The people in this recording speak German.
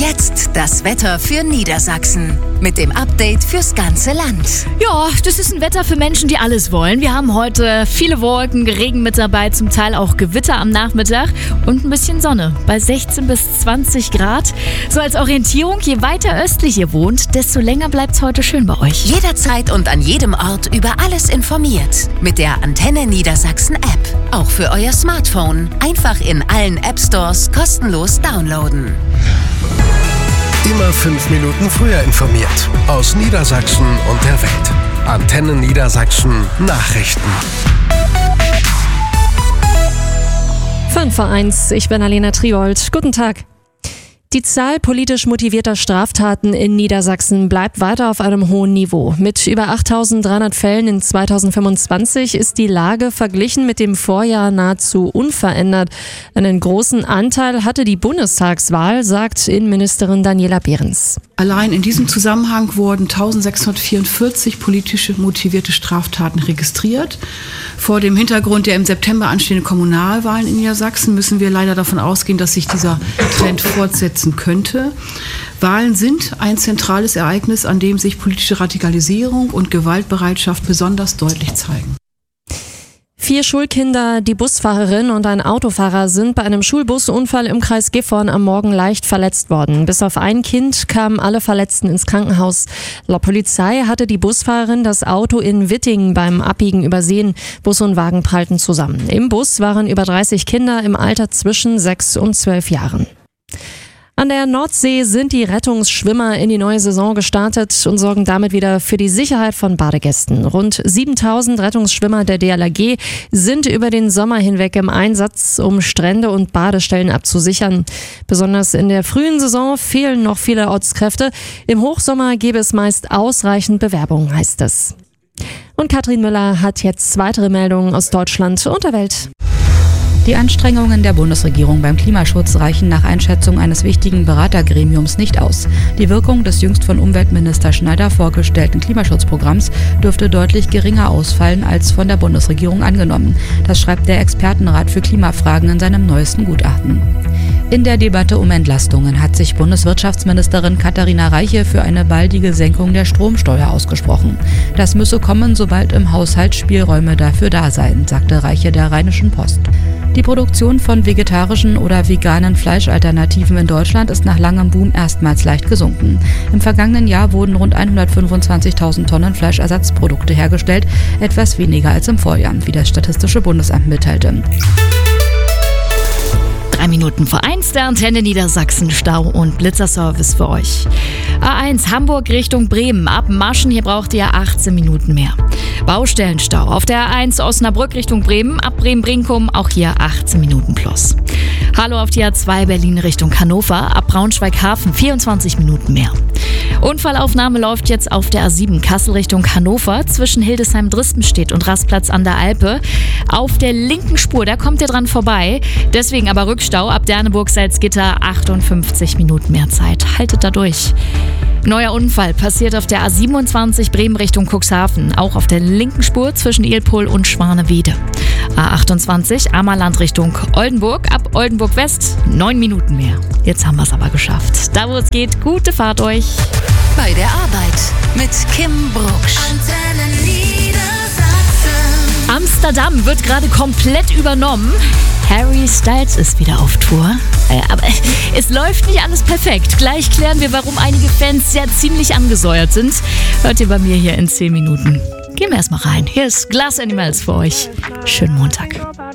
Jetzt das Wetter für Niedersachsen. Mit dem Update fürs ganze Land. Ja, das ist ein Wetter für Menschen, die alles wollen. Wir haben heute viele Wolken, Regen mit dabei, zum Teil auch Gewitter am Nachmittag und ein bisschen Sonne bei 16 bis 20 Grad. So als Orientierung, je weiter östlich ihr wohnt, desto länger bleibt es heute schön bei euch. Jederzeit und an jedem Ort über alles informiert. Mit der Antenne Niedersachsen App. Auch für euer Smartphone. Einfach in allen App Stores kostenlos downloaden. Immer 5 Minuten früher informiert. Aus Niedersachsen und der Welt. Antenne Niedersachsen Nachrichten. 5:01, ich bin Alena Triold. Guten Tag. Die Zahl politisch motivierter Straftaten in Niedersachsen bleibt weiter auf einem hohen Niveau. Mit über 8.300 Fällen in 2025 ist die Lage verglichen mit dem Vorjahr nahezu unverändert. Einen großen Anteil hatte die Bundestagswahl, sagt Innenministerin Daniela Behrens. Allein in diesem Zusammenhang wurden 1.644 politisch motivierte Straftaten registriert. Vor dem Hintergrund der im September anstehenden Kommunalwahlen in Niedersachsen müssen wir leider davon ausgehen, dass sich dieser Trend fortsetzen könnte. Wahlen sind ein zentrales Ereignis, an dem sich politische Radikalisierung und Gewaltbereitschaft besonders deutlich zeigen. 4 Schulkinder, die Busfahrerin und ein Autofahrer sind bei einem Schulbusunfall im Kreis Gifhorn am Morgen leicht verletzt worden. Bis auf ein Kind kamen alle Verletzten ins Krankenhaus. Laut Polizei hatte die Busfahrerin das Auto in Wittingen beim Abbiegen übersehen. Bus und Wagen prallten zusammen. Im Bus waren über 30 Kinder im Alter zwischen 6 und 12 Jahren. An der Nordsee sind die Rettungsschwimmer in die neue Saison gestartet und sorgen damit wieder für die Sicherheit von Badegästen. Rund 7.000 Rettungsschwimmer der DLRG sind über den Sommer hinweg im Einsatz, um Strände und Badestellen abzusichern. Besonders in der frühen Saison fehlen noch viele Ortskräfte. Im Hochsommer gäbe es meist ausreichend Bewerbungen, heißt es. Und Katrin Müller hat jetzt weitere Meldungen aus Deutschland und der Welt. Die Anstrengungen der Bundesregierung beim Klimaschutz reichen nach Einschätzung eines wichtigen Beratergremiums nicht aus. Die Wirkung des jüngst von Umweltminister Schneider vorgestellten Klimaschutzprogramms dürfte deutlich geringer ausfallen als von der Bundesregierung angenommen. Das schreibt der Expertenrat für Klimafragen in seinem neuesten Gutachten. In der Debatte um Entlastungen hat sich Bundeswirtschaftsministerin Katharina Reiche für eine baldige Senkung der Stromsteuer ausgesprochen. Das müsse kommen, sobald im Haushalt Spielräume dafür da seien, sagte Reiche der Rheinischen Post. Die Produktion von vegetarischen oder veganen Fleischalternativen in Deutschland ist nach langem Boom erstmals leicht gesunken. Im vergangenen Jahr wurden rund 125.000 Tonnen Fleischersatzprodukte hergestellt, etwas weniger als im Vorjahr, wie das Statistische Bundesamt mitteilte. 3 Minuten vor 1, der Antenne Niedersachsen Stau- und Blitzerservice für euch. A1 Hamburg Richtung Bremen. Ab Maschen, hier braucht ihr 18 Minuten mehr. Baustellenstau auf der A1 Osnabrück Richtung Bremen. Ab Bremen-Brinkum auch hier 18 Minuten plus. Hallo auf die A2 Berlin Richtung Hannover. Ab Braunschweig-Hafen 24 Minuten mehr. Unfallaufnahme läuft jetzt auf der A7 Kassel Richtung Hannover zwischen Hildesheim-Dristenstedt und Rastplatz an der Alpe. Auf der linken Spur, da kommt ihr dran vorbei. Deswegen aber Rückstau ab Derneburg-Salzgitter 58 Minuten mehr Zeit. Haltet da durch. Neuer Unfall passiert auf der A27 Bremen Richtung Cuxhaven. Auch auf der linken Spur zwischen Ilpol und Schwanewede. A28 Ammerland Richtung Oldenburg. Ab Oldenburg West 9 Minuten mehr. Jetzt haben wir es aber geschafft. Da wo es geht, gute Fahrt euch. Bei der Arbeit mit Kim Brugsch. Antenne Niedersachsen. Amsterdam wird gerade komplett übernommen. Harry Styles ist wieder auf Tour. Aber es läuft nicht alles perfekt. Gleich klären wir, warum einige Fans ja ziemlich angesäuert sind. Hört ihr bei mir hier in 10 Minuten. Gehen wir erstmal rein. Hier ist Glass Animals für euch. Schönen Montag.